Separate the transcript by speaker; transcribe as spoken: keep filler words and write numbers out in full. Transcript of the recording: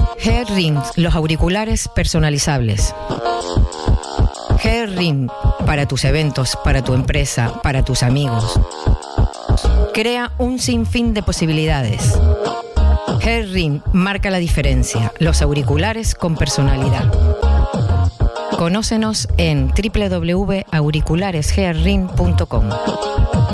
Speaker 1: Hearing, los auriculares personalizables. Hearing, para tus eventos, para tu empresa, para tus amigos. Crea un sinfín de posibilidades. Hearing marca la diferencia. Los auriculares con personalidad. Conócenos en doble u doble u doble u punto auriculares hearing punto com.